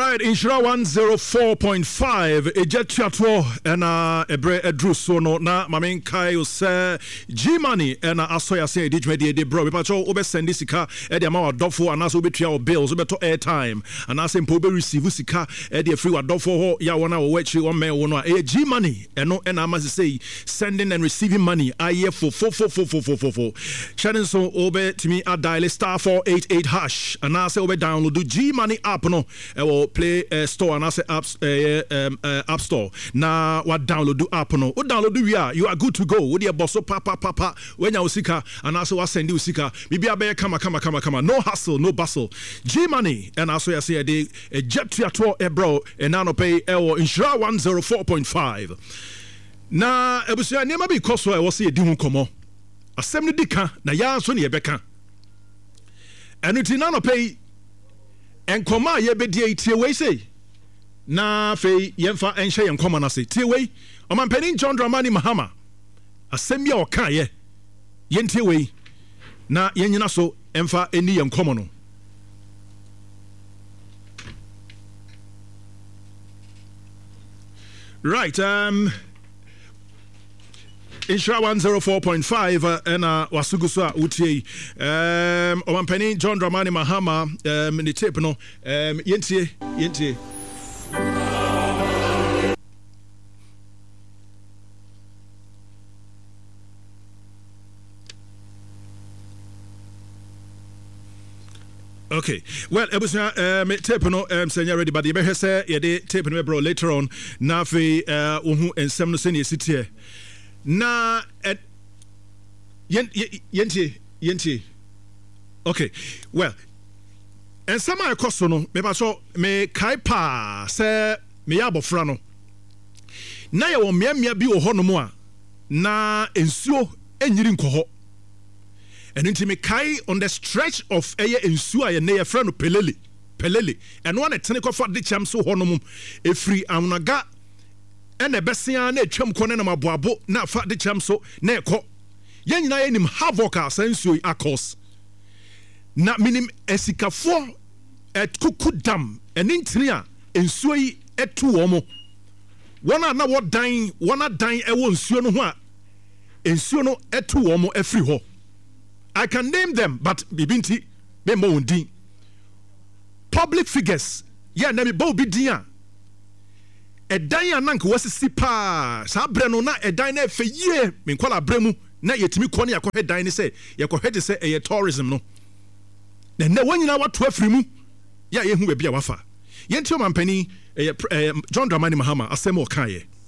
right, Inshira 104.5 Ejetiatwo and Ebre Edrusono na Mamin Kai say G-Money and Asoya say Dijmedi de bro. Pacho obe sendi sika e de ama wadofo anaso obetua o bills obeto airtime anase mpo be receive sika e de free wadofo ho ya wona wo wechi o me wo no e G-Money eno and amase say sending and receiving money aye for channel so obe timi a dial star 488 hash anase obe download do G-Money app no e wo play store anase apps app store na wa download do app no o download do you are good to go wo de bosso papa when ya usika anase wa send usika bibia be kama no hustle no bustle G-Money and also ya say de jet to ebro and now pay Inshira 104.5 na ebusia niam be koso e wo say di hu komo asem ni dika na ya so ne yebeka enuti na no pay enkoma ye be die tie we say na fe yemfa enhye enkoma na say tie we omampani John Dramani Mahama asem ya oka ye yentie we na yenyina so emfa eni yenkomo no right Inshira 104.5 and wasuguso a utie omampani John Dramani Mahama ni tape no yentie okay, well, ebusia tape no senya ready but you better say ye de tape no bro later on na fe ohu ensem no se ne sitie na yentie okay, well ensem a ekoso no me ba so me kai pa se me ya abofra no na ye wo miamia bi wo hono mu a na ensuo enyiri nkoho and into me kai on the stretch of eye ensuo ye na ye fra no pelele and one etene for the cham so hono mum efri amunaga ene besia na etwam ko ne na maboabo na fa de cham so na ekọ ye nyina ye nim havoc asensuo akos na minim esikafo etkukudam enintini a ensuo yi etu wo mo wona na wodan ewo ensuo no ho a ensuo no etu wo mo efri ho. I can name them, but bibinti me mo undi. Public figures, yeah, na me bo bidia. Edan ya nank wasi sipa. Sa breno na edan na fe ye. Me kwala bremu na yetimi kwani yakọ edan ni se. Yakọ hede se eye tourism no. Na wanyina watu afiri mu. Ya ye hu bebia wafa. Yenti o mampani John Dramani Mahama asemo kaye.